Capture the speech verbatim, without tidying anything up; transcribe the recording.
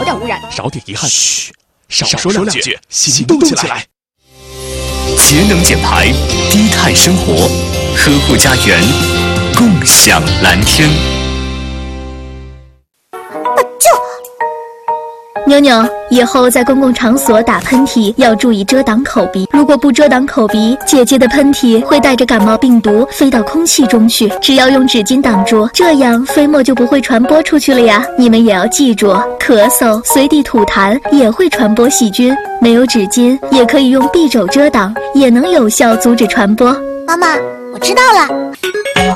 少点污染， 少点遗憾。嘘，少说两句，行动起来。 节能减排，低碳生活，呵护家园，共享蓝天。 妞妞，以后在公共场所打喷嚏要注意遮挡口鼻，如果不遮挡口鼻，姐姐的喷嚏会带着感冒病毒飞到空气中去。只要用纸巾挡住，这样飞沫就不会传播出去了呀。你们也要记住，咳嗽、随地吐痰也会传播细菌。没有纸巾，也可以用匕首遮挡，也能有效阻止传播。 妈妈，我知道了。